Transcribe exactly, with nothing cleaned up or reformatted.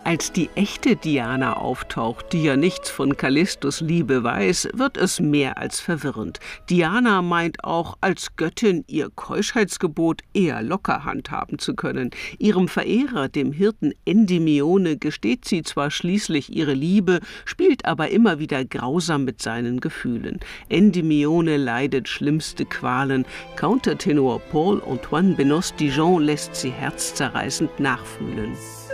Als die echte Diana auftaucht, die ja nichts von Callistos Liebe weiß, wird es mehr als verwirrend. Diana meint auch, als Göttin ihr Keuschheitsgebot eher locker handhaben zu können. Ihrem Verehrer, dem Hirten Endymione, gesteht sie zwar schließlich ihre Liebe, spielt aber immer wieder grausam mit seinen Gefühlen. Endymione leidet schlimmste Qualen. Countertenor Paul Antoine Benos-Dijon lässt sie herzzerreißend nachfühlen.